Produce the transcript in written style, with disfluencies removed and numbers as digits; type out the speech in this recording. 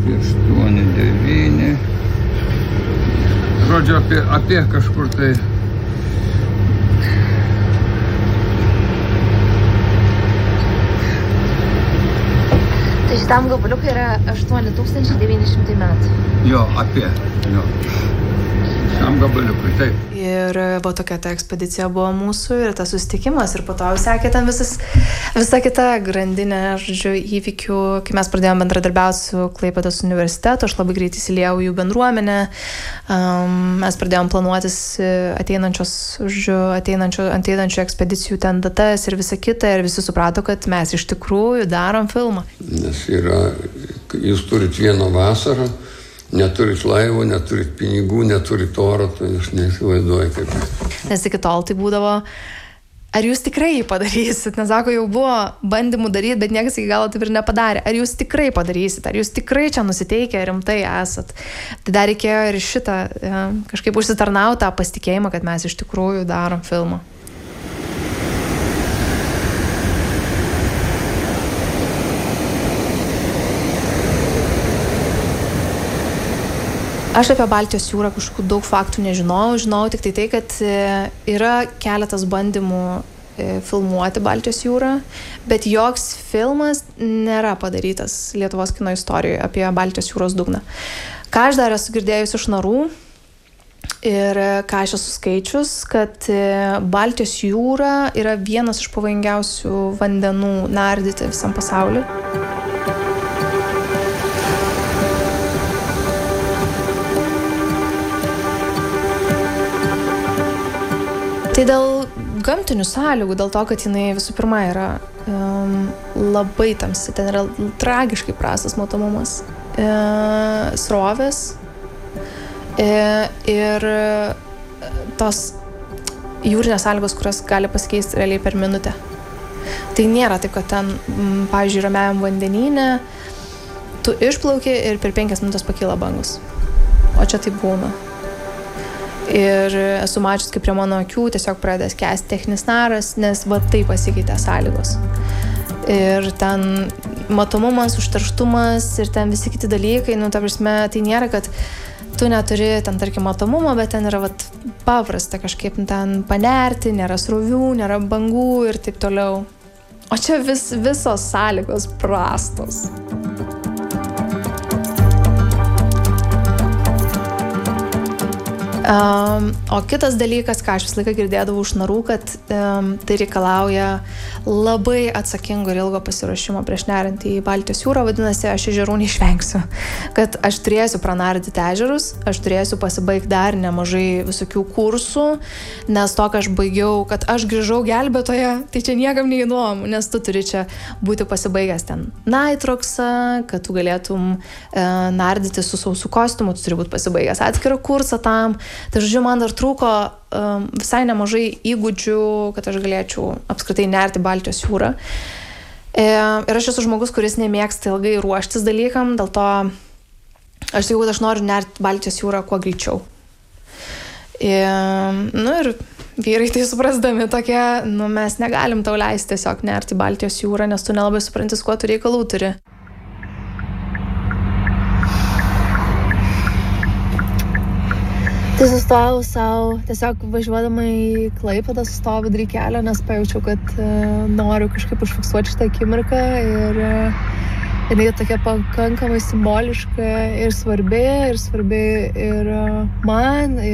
8-9. Žodžiu, apie kažkur tai. Tai šitam gabaliukai yra 8900 metų. Jo, apie. Jo. Šitam gabaliukui, taip. Ir va tokia ta ekspedicija buvo mūsų ir tas susitikimas ir po to jau sekė ten visa kita grandinė, žodžiu, įvykių, kai mes pradėjome bendradarbiauti su Klaipėdos universitetu, aš labai greit įsiliejau jų bendruomenę, mes pradėjome planuotis ateinančių ekspedicijų ten datas ir visa kita ir visi suprato, kad mes iš tikrųjų darom filmą. Nes jūs turit vieną vasarą, neturit laivo, neturit pinigų, neturit oro, tai aš neįsivaizduoju kaip. Nes iki tol tai būdavo, ar jūs tikrai jį padarysit? Nes sako, jau buvo bandymų daryti, bet niekas iki galo taip ir nepadarė. Ar jūs tikrai padarysit? Ar jūs tikrai čia nusiteikę rimtai esat? Tai dar reikėjo ir šitą kažkaip užsitarnauti tą pasitikėjimą, kad mes iš tikrųjų darom filmą. Aš apie Baltijos jūrą kažkokių daug faktų žinau tik tai, kad yra keletas bandymų filmuoti Baltijos jūrą, bet joks filmas nėra padarytas Lietuvos kino istorijoje apie Baltijos jūros dugną. Ką aš dar esu girdėjus iš narų ir ką aš esu skaičius, kad Baltijos jūra yra vienas iš pavojingiausių vandenų nardyti visam pasauliu. Tai dėl gamtinių sąlygų, dėl to, kad jinai visų pirma yra labai tamsi, ten yra tragiškai prastas matomumas, srovės ir tos jūrinės sąlygos, kurios gali pasikeisti realiai per minutę. Tai nėra taip, kad ten, pavyzdžiui, ramiajam vandenyne tu išplauki ir per 5 minutės pakyla bangos. O čia tai būna. Ir esu mačius, kaip prie mano akių tiesiog pradeda skęsti techninis naras, nes va taip pasikeitė sąlygos. Ir ten matomumas, užterštumas ir ten visi kiti dalykai, ta prasme, tai nėra, kad tu neturi ten, tarkim, matomumo, bet ten yra paprasta kažkaip ten panerti, nėra srovių, nėra bangų ir taip toliau. O čia visos sąlygos prastos. O kitas dalykas, ką aš visą laiką girdėdavau iš narų, kad tai reikalauja labai atsakingo ir ilgo pasiruošimo prieš neriant į Baltijos jūrą, vadinasi, aš ežerų neišvengsiu. Kad aš turėsiu pranardyti ežerus, aš turėsiu pasibaigti dar nemažai visokių kursų, nes to, ką aš baigiau, kad aš grįžau gelbėtoje, tai čia niekam neįdomu, nes tu turi čia būti pasibaigęs ten nitroksą, kad tu galėtum nardyti su sausu kostiumu, tu turi būti pasibaigęs atskirą kursą tam. Tai žodžiu, man dar trūko visai nemažai įgūdžių, kad aš galėčiau apskritai nerti Baltijos jūrą. Ir aš esu žmogus, kuris nemėgsta ilgai ruoštis dalykam, dėl to aš sakiau, kad aš noriu nerti Baltijos jūrą kuo greičiau. Ir vyrai tai suprasdami tokie, mes negalim tau leisti tiesiog nerti Baltijos jūrą, nes tu nelabai supranti, kuo tu reikalų turi. Tai sustojau savo, tiesiog važiuodama į Klaipėdą sustojau vidury kelio, nes pajaučiau, kad noriu kažkaip užfiksuoti šitą akimirką ir jinai tokia pakankamai simboliška ir svarbi ir man.